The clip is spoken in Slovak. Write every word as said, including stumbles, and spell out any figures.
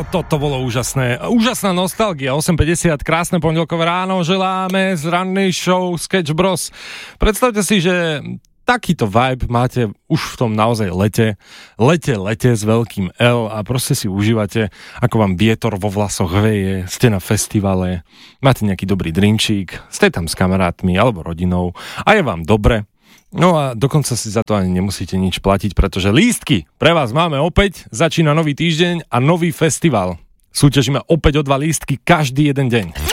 toto bolo úžasné. Úžasná nostalgia, osem päťdesiat, krásne pondelkové ráno, želáme z rannej show Sketch Bros. Predstavte si, že takýto vibe máte už v tom naozaj lete, lete, lete s veľkým L a proste si užívate, ako vám vietor vo vlasoch veje, ste na festivale, máte nejaký dobrý drinčík, ste tam s kamarátmi alebo rodinou a je vám dobre. No a dokonca si za to ani nemusíte nič platiť, pretože lístky pre vás máme opäť, začína nový týždeň a nový festival. Súťažíme opäť o dva lístky každý jeden deň.